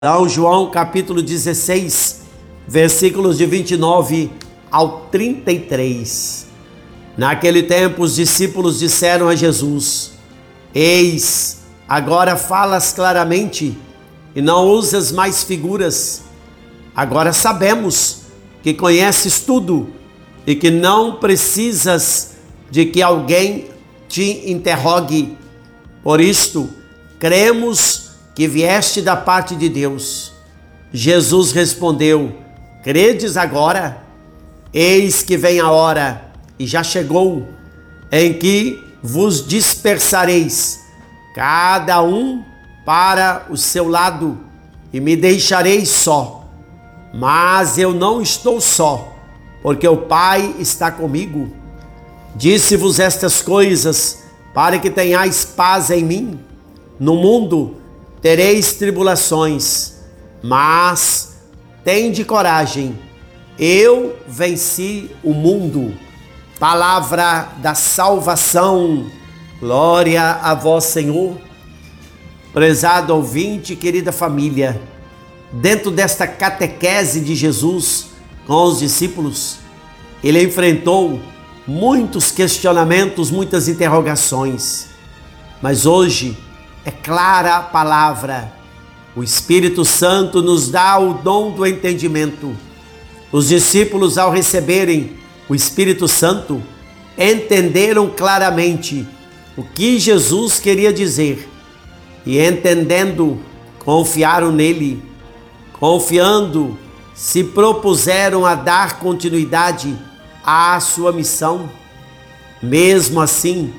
São João capítulo 16, versículos de 29 ao 33. Naquele tempo os discípulos disseram a Jesus: Eis, agora falas claramente e não usas mais figuras. Agora sabemos que conheces tudo e que não precisas de que alguém te interrogue. Por isto, cremos que vieste da parte de Deus. Jesus respondeu: Credes agora? Eis que vem a hora, e já chegou, em que vos dispersareis, cada um para o seu lado, e me deixareis só. Mas eu não estou só, porque o Pai está comigo. Disse-vos estas coisas, para que tenhais paz em mim. No mundo tereis tribulações, mas tende coragem, eu venci o mundo. Palavra da salvação, glória a vós, Senhor. Prezado ouvinte, querida família, dentro desta catequese de Jesus com os discípulos, ele enfrentou muitos questionamentos, muitas interrogações, mas hoje é clara a palavra. O Espírito Santo nos dá o dom do entendimento. Os discípulos, ao receberem o Espírito Santo, entenderam claramente o que Jesus queria dizer e, entendendo, confiaram nele. Confiando, se propuseram a dar continuidade à sua missão. Mesmo assim,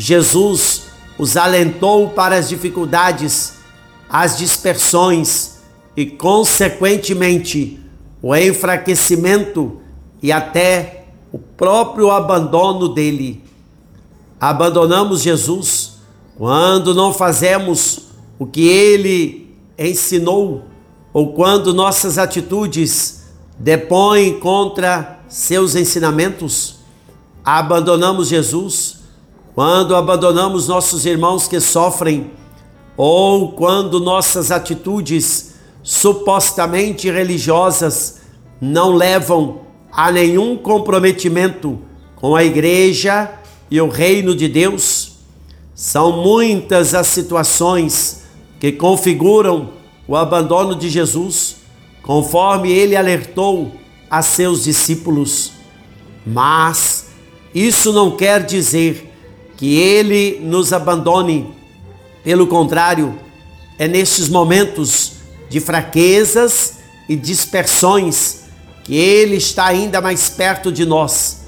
Jesus os alentou para as dificuldades, as dispersões e, consequentemente, o enfraquecimento e até o próprio abandono dele. Abandonamos Jesus quando não fazemos o que ele ensinou ou quando nossas atitudes depõem contra seus ensinamentos. Abandonamos Jesus quando abandonamos nossos irmãos que sofrem, ou quando nossas atitudes supostamente religiosas não levam a nenhum comprometimento com a igreja e o reino de Deus. São muitas as situações que configuram o abandono de Jesus, conforme ele alertou a seus discípulos. Mas isso não quer dizer que ele nos abandone. Pelo contrário, é nestes momentos de fraquezas e dispersões que ele está ainda mais perto de nós,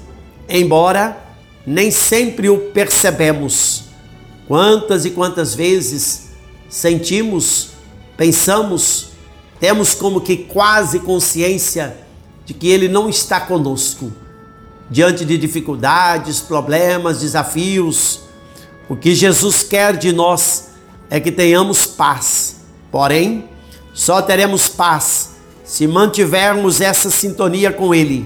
embora nem sempre o percebemos. Quantas e quantas vezes sentimos, pensamos, temos como que quase consciência de que ele não está conosco. Diante de dificuldades, problemas, desafios, o que Jesus quer de nós é que tenhamos paz. Porém, só teremos paz se mantivermos essa sintonia com Ele.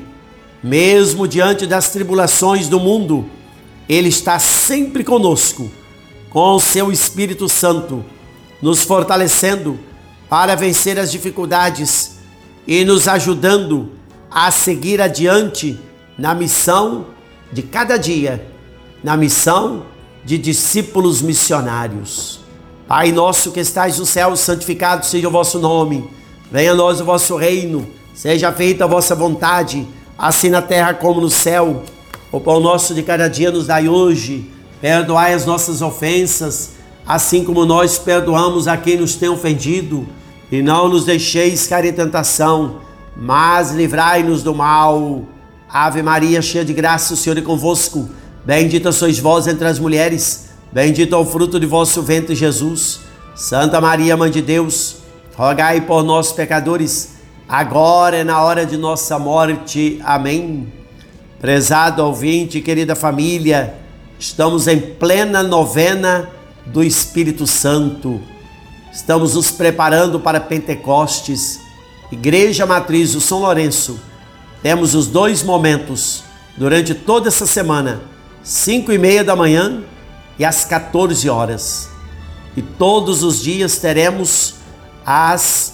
Mesmo diante das tribulações do mundo, Ele está sempre conosco, com o seu Espírito Santo, nos fortalecendo para vencer as dificuldades e nos ajudando a seguir adiante na missão de cada dia, na missão de discípulos missionários. Pai nosso que estais no céu, santificado seja o vosso nome. Venha a nós o vosso reino. Seja feita a vossa vontade, assim na terra como no céu. O pão nosso de cada dia nos dai hoje. Perdoai as nossas ofensas, assim como nós perdoamos a quem nos tem ofendido. E não nos deixeis cair em tentação, mas livrai-nos do mal. Ave Maria, cheia de graça, o Senhor é convosco. Bendita sois vós entre as mulheres, bendito é o fruto de vosso ventre, Jesus. Santa Maria, Mãe de Deus, rogai por nós, pecadores, agora e na hora de nossa morte. Amém. Prezado ouvinte, querida família, estamos em plena novena do Espírito Santo. Estamos nos preparando para Pentecostes. Igreja Matriz do São Lourenço. Temos os dois momentos durante toda essa semana, 5:30 da manhã e às 14 horas. E todos os dias teremos às